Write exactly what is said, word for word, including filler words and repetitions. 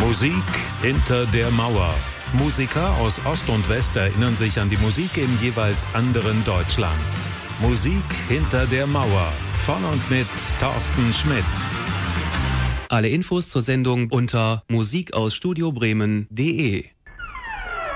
Musik hinter der Mauer. Musiker aus Ost und West erinnern sich an die Musik im jeweils anderen Deutschland. Musik hinter der Mauer. Von und mit Thorsten Schmidt. Alle Infos zur Sendung unter musik aus studio bremen punkt de.